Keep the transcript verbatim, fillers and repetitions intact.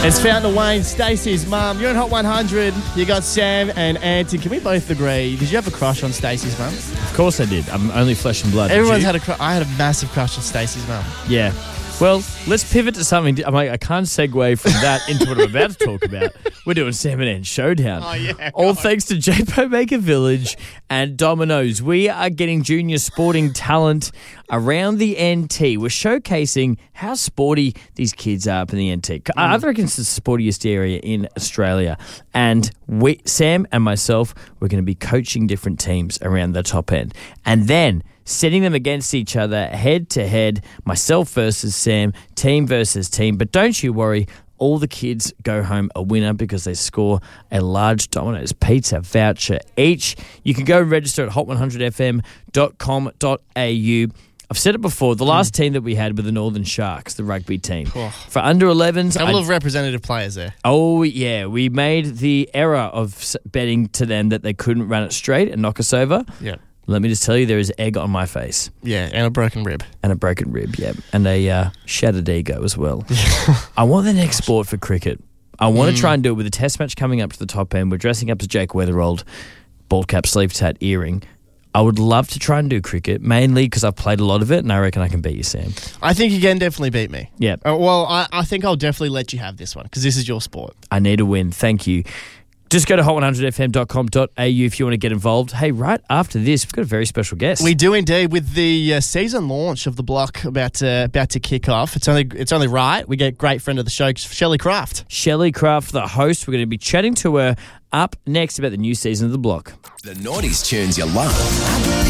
It's Fountain of Wayne, Stacey's mum. You're on Hot one hundred. You got Sam and Auntie. Can we both agree? Did you have a crush on Stacey's mum? Of course I did. I'm only flesh and blood. Everyone's had a crush. I had a massive crush on Stacey's mum. Yeah. Well, let's pivot to something. I'm like, I can't segue from that into what I'm about to talk about. We're doing Sam and Ann Showdown. Oh, yeah. All God. thanks to J P O Maker Village and Domino's. We are getting junior sporting talent around the N T. We're showcasing how sporty these kids are up in the N T. Mm. I reckon it's the sportiest area in Australia. And we, Sam and myself, we're going to be coaching different teams around the top end. And then setting them against each other, head to head, myself versus Sam, team versus team. But don't you worry, all the kids go home a winner because they score a large Domino's pizza voucher each. You can go and register at hot one hundred f m dot com dot a u. I've said it before, the last mm. team that we had were the Northern Sharks, the rugby team. Oh. For under elevens... A couple of representative players there. Oh, yeah. We made the error of betting to them that they couldn't run it straight and knock us over. Yeah. Let me just tell you, there is egg on my face. Yeah, and a broken rib. And a broken rib, yeah. And a uh, shattered ego as well. I want the next sport for cricket. I want mm. to try and do it with a test match coming up to the top end. We're dressing up as Jake Weatherald, bald cap, sleeve tat, earring. I would love to try and do cricket, mainly because I've played a lot of it, and I reckon I can beat you, Sam. I think you can definitely beat me. Yeah. Uh, well, I, I think I'll definitely let you have this one, because this is your sport. I need a win. Thank you. Just go to hot one hundred f m dot com dot a u if you want to get involved. Hey, right after this, we've got a very special guest. We do indeed. With the uh, season launch of the block about to, about to kick off, it's only it's only right. We get a great friend of the show, Shelley Craft. Shelley Craft, the host. We're going to be chatting to her up next about the new season of the block. The noughties tunes you love.